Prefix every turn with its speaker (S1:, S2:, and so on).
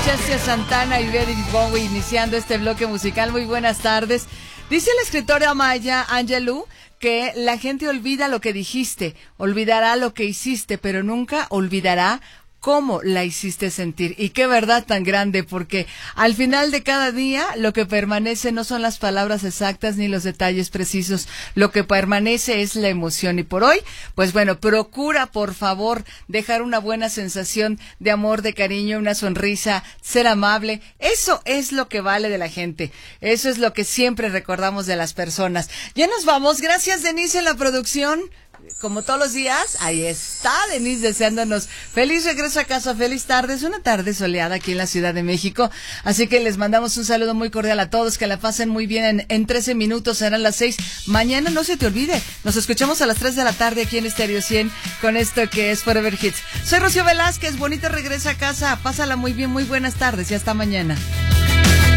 S1: escuchaste a Santana y David Bowie iniciando este bloque musical. Muy buenas tardes. Dice la escritora Maya Angelou que la gente olvida lo que dijiste, olvidará lo que hiciste, pero nunca olvidará cómo la hiciste sentir. Y qué verdad tan grande, porque al final de cada día lo que permanece no son las palabras exactas ni los detalles precisos, lo que permanece es la emoción. Y por hoy, pues bueno, procura por favor dejar una buena sensación de amor, de cariño, una sonrisa, ser amable. Eso es lo que vale de la gente, eso es lo que siempre recordamos de las personas. Ya nos vamos, gracias Denise en la producción. Como todos los días, ahí está Denise deseándonos feliz regreso a casa, feliz tarde. Es una tarde soleada aquí en la Ciudad de México, así que les mandamos un saludo muy cordial a todos, que la pasen muy bien. En 13 minutos serán las 6. Mañana no se te olvide, nos escuchamos a las 3 de la tarde aquí en Estéreo 100 con esto que es Forever Hits. Soy Rocío Velázquez, bonito regreso a casa, pásala muy bien, muy buenas tardes y hasta mañana.